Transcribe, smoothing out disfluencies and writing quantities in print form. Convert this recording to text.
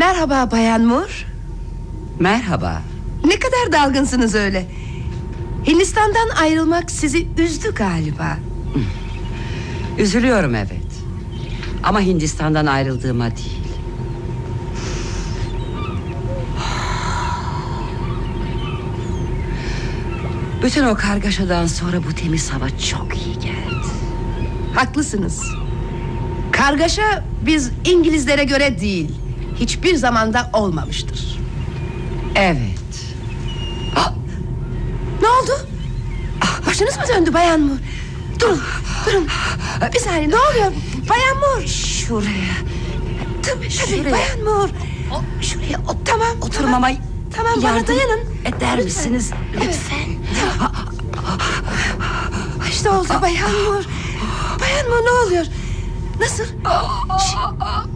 Merhaba Bayan Moore. Merhaba. Ne kadar dalgınsınız öyle. Hindistan'dan ayrılmak sizi üzdü galiba. Üzülüyorum evet. Ama Hindistan'dan ayrıldığıma değil. Bütün o kargaşadan sonra bu temiz hava çok iyi geldi. Haklısınız. Kargaşa biz İngilizlere göre değil, hiçbir zamanda olmamıştır. Evet. Ne oldu? Başınız mı döndü Bayan Moore? Durun. Bir saniye, ne oluyor? Bayan Moore. Şuraya. Tabii Bayan Moore. Şuraya Tamam. oturmama Tamam, bana dayanın. eder Lütfen. misiniz? Evet. Lütfen. İşte oldu Bayan Moore. Bayan Moore, ne oluyor? Nasıl?